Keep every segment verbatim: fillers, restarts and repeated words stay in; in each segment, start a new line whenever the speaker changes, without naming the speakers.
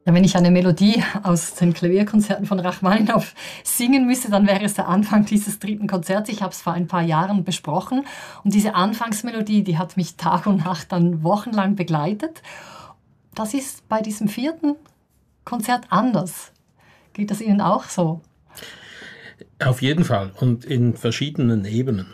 Ja, wenn ich eine Melodie aus den Klavierkonzerten von Rachmaninow singen müsste, dann wäre es der Anfang dieses dritten Konzerts. Ich habe es vor ein paar Jahren besprochen und diese Anfangsmelodie, die hat mich Tag und Nacht dann wochenlang begleitet. Das ist bei diesem vierten Konzert anders. Geht das Ihnen auch so?
Auf jeden Fall und in verschiedenen Ebenen.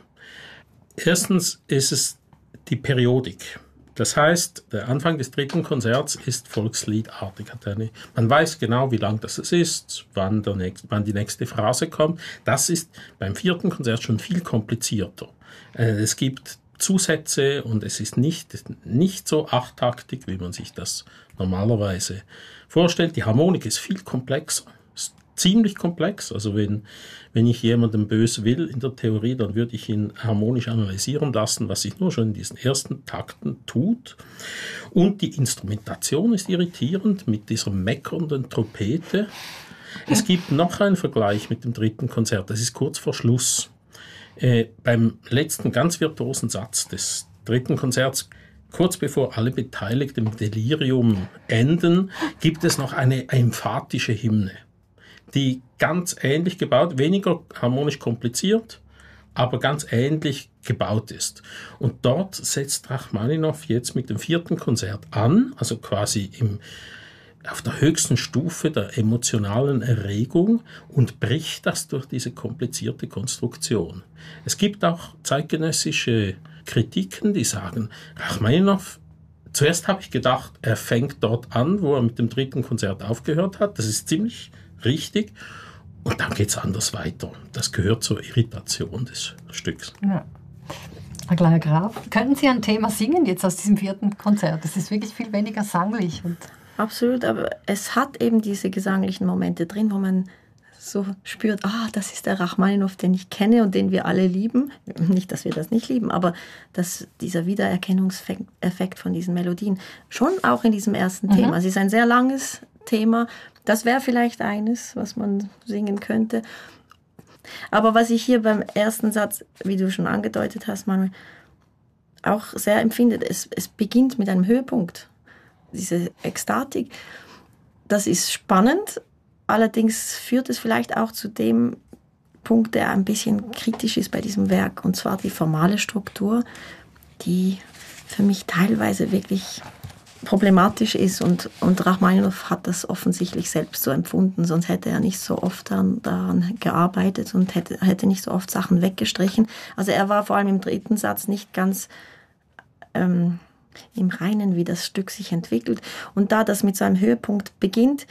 Erstens ist es die Periodik. Das heißt, der Anfang des dritten Konzerts ist volksliedartig. Man weiß genau, wie lang das ist, wann, der nächste, wann die nächste Phrase kommt. Das ist beim vierten Konzert schon viel komplizierter. Es gibt Zusätze und es ist nicht, nicht so achttaktig, wie man sich das normalerweise vorstellt. Die Harmonik ist viel komplexer. Ziemlich komplex. Also wenn, wenn ich jemandem böse will in der Theorie, dann würde ich ihn harmonisch analysieren lassen, was sich nur schon in diesen ersten Takten tut. Und die Instrumentation ist irritierend mit dieser meckernden Trompete. Es gibt noch einen Vergleich mit dem dritten Konzert. Das ist kurz vor Schluss. Äh, beim letzten ganz virtuosen Satz des dritten Konzerts, kurz bevor alle Beteiligten im Delirium enden, gibt es noch eine emphatische Hymne, die ganz ähnlich gebaut, weniger harmonisch kompliziert, aber ganz ähnlich gebaut ist. Und dort setzt Rachmaninow jetzt mit dem vierten Konzert an, also quasi im, auf der höchsten Stufe der emotionalen Erregung und bricht das durch diese komplizierte Konstruktion. Es gibt auch zeitgenössische Kritiken, die sagen, Rachmaninow, zuerst habe ich gedacht, er fängt dort an, wo er mit dem dritten Konzert aufgehört hat. Das ist ziemlich richtig. Und dann geht es anders weiter. Das gehört zur Irritation des Stücks.
Ja. Herr Kleiner-Graf, könnten Sie ein Thema singen jetzt aus diesem vierten Konzert? Das ist wirklich viel weniger sanglich. Und
Absolut, aber es hat eben diese gesanglichen Momente drin, wo man so spürt, ah, das ist der Rachmaninow, den ich kenne und den wir alle lieben. Nicht, dass wir das nicht lieben, aber dass dieser Wiedererkennungseffekt von diesen Melodien schon auch in diesem ersten mhm. Thema. Es ist ein sehr langes Thema. Das wäre vielleicht eines, was man singen könnte. Aber was ich hier beim ersten Satz, wie du schon angedeutet hast, Manuel, auch sehr empfinde, es, es beginnt mit einem Höhepunkt. Diese Ekstatik, das ist spannend. Allerdings führt es vielleicht auch zu dem Punkt, der ein bisschen kritisch ist bei diesem Werk, und zwar die formale Struktur, die für mich teilweise wirklich problematisch ist, und, und Rachmaninow hat das offensichtlich selbst so empfunden, sonst hätte er nicht so oft daran, daran gearbeitet und hätte, hätte nicht so oft Sachen weggestrichen. Also er war vor allem im dritten Satz nicht ganz ähm, im Reinen, wie das Stück sich entwickelt. Und da das mit so einem Höhepunkt beginnt,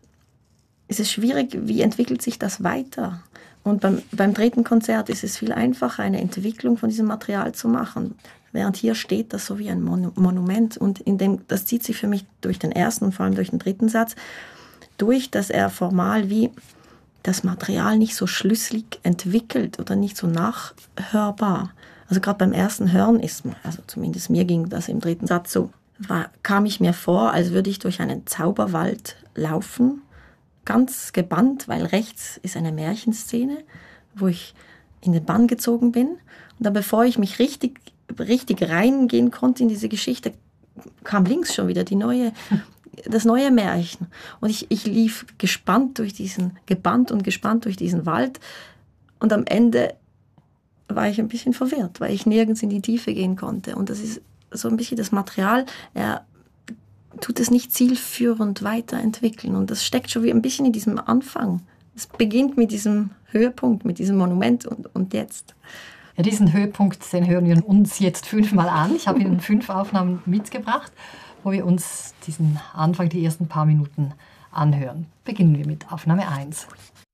ist es schwierig, wie entwickelt sich das weiter? Und beim, beim dritten Konzert ist es viel einfacher, eine Entwicklung von diesem Material zu machen. Während hier steht das so wie ein Mon- Monument. Und in dem, das zieht sich für mich durch den ersten und vor allem durch den dritten Satz durch, dass er formal wie das Material nicht so schlüssig entwickelt oder nicht so nachhörbar. Also gerade beim ersten Hören ist, also zumindest mir ging das im dritten Satz so, war, kam ich mir vor, als würde ich durch einen Zauberwald laufen, ganz gebannt, weil rechts ist eine Märchenszene, wo ich in den Bann gezogen bin. Und dann, bevor ich mich richtig, richtig reingehen konnte in diese Geschichte, kam links schon wieder die neue, das neue Märchen. Und ich, ich lief gespannt durch diesen, gebannt und gespannt durch diesen Wald. Und am Ende war ich ein bisschen verwirrt, weil ich nirgends in die Tiefe gehen konnte. Und das ist so ein bisschen das Material, er tut es nicht zielführend weiterentwickeln. Und das steckt schon wie ein bisschen in diesem Anfang. Es beginnt mit diesem Höhepunkt, mit diesem Monument und, und jetzt.
Ja, diesen Höhepunkt, den hören wir uns jetzt fünfmal an. Ich habe Ihnen fünf Aufnahmen mitgebracht, wo wir uns diesen Anfang, die ersten paar Minuten anhören. Beginnen wir mit Aufnahme eins.